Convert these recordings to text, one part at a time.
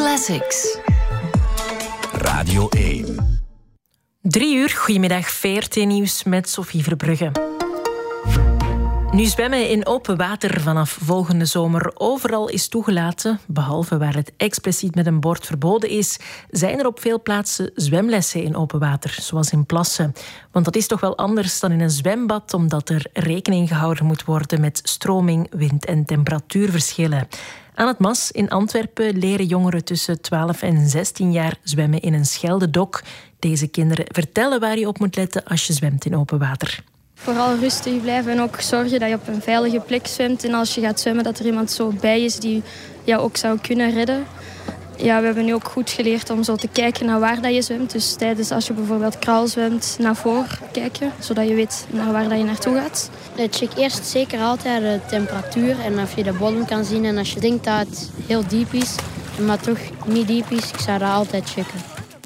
Classics. Radio 1. 3 uur, goedemiddag, VRT-nieuws met Sophie Verbrugge. Nu zwemmen in open water vanaf volgende zomer overal is toegelaten, behalve waar het expliciet met een bord verboden is, zijn er op veel plaatsen zwemlessen in open water, zoals in plassen. Want dat is toch wel anders dan in een zwembad, omdat er rekening gehouden moet worden met stroming, wind en temperatuurverschillen. Aan het MAS in Antwerpen leren jongeren tussen 12 en 16 jaar zwemmen in een Scheldedok. Deze kinderen vertellen waar je op moet letten als je zwemt in open water. Vooral rustig blijven en ook zorgen dat je op een veilige plek zwemt. En als je gaat zwemmen, dat er iemand zo bij is die jou ook zou kunnen redden. Ja, we hebben nu ook goed geleerd om zo te kijken naar waar dat je zwemt. Dus tijdens als je bijvoorbeeld kraal zwemt, naar voren kijken. Zodat je weet naar waar dat je naartoe gaat. Check eerst zeker altijd de temperatuur en of je de bodem kan zien. En als je denkt dat het heel diep is, maar toch niet diep is, ik zou dat altijd checken.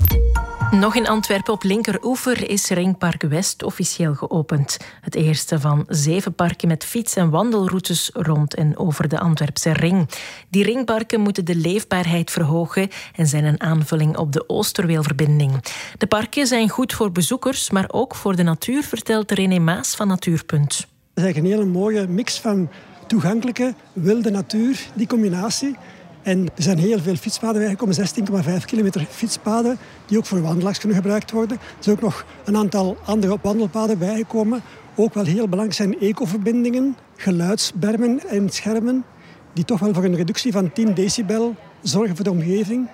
Nog in Antwerpen op linkeroever is Ringpark West officieel geopend. Het eerste van 7 parken met fiets- en wandelroutes rond en over de Antwerpse ring. Die ringparken moeten de leefbaarheid verhogen en zijn een aanvulling op de Oosterweelverbinding. De parken zijn goed voor bezoekers, maar ook voor de natuur, vertelt René Maas van Natuurpunt. Het is eigenlijk een hele mooie mix van toegankelijke, wilde natuur, die combinatie. En er zijn heel veel fietspaden bijgekomen, 16,5 kilometer fietspaden, die ook voor wandelaars kunnen gebruikt worden. Er zijn ook nog een aantal andere wandelpaden bijgekomen. Ook wel heel belangrijk zijn ecoverbindingen, geluidsbermen en schermen, die toch wel voor een reductie van 10 decibel zorgen voor de omgeving.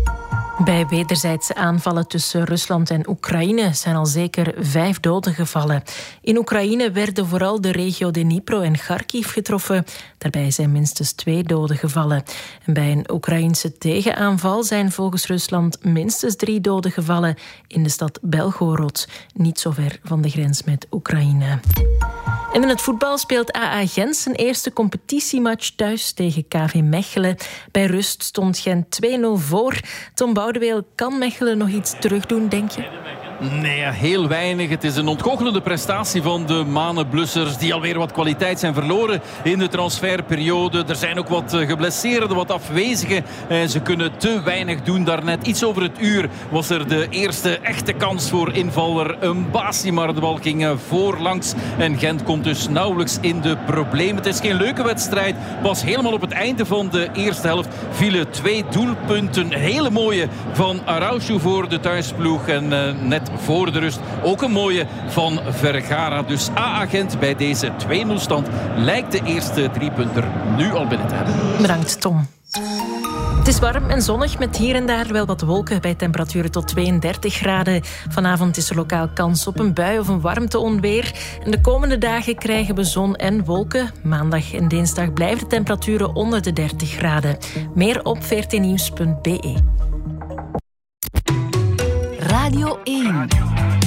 Bij wederzijdse aanvallen tussen Rusland en Oekraïne zijn al zeker 5 doden gevallen. In Oekraïne werden vooral de regio Dnipro en Kharkiv getroffen. Daarbij zijn minstens 2 doden gevallen. En bij een Oekraïnse tegenaanval zijn volgens Rusland minstens 3 doden gevallen in de stad Belgorod, niet zo ver van de grens met Oekraïne. En in het voetbal speelt AA Gent zijn eerste competitiematch thuis tegen KV Mechelen. Bij rust stond Gent 2-0 voor. Tom Boudeweel, kan Mechelen nog iets terugdoen, denk je? Nee, heel weinig. Het is een ontgoochelende prestatie van de Manenblussers, die alweer wat kwaliteit zijn verloren in de transferperiode. Er zijn ook wat geblesseerden, wat afwezigen. Ze kunnen te weinig doen. Daarnet iets over het uur was er de eerste echte kans voor invaller Mbasi, maar de bal ging voorlangs. En Gent komt dus nauwelijks in de problemen. Het is geen leuke wedstrijd. Pas helemaal op het einde van de eerste helft vielen 2 doelpunten. Een hele mooie van Araujo voor de thuisploeg. En net voor de rust ook een mooie van Vergara. Dus AA Gent bij deze 2-0 stand lijkt de eerste 3-punter nu al binnen te hebben. Bedankt, Tom. Het is warm en zonnig met hier en daar wel wat wolken bij temperaturen tot 32 graden. Vanavond is er lokaal kans op een bui of een warmteonweer. En de komende dagen krijgen we zon en wolken. Maandag en dinsdag blijven de temperaturen onder de 30 graden. Meer op vrtnieuws.be. Radio 1.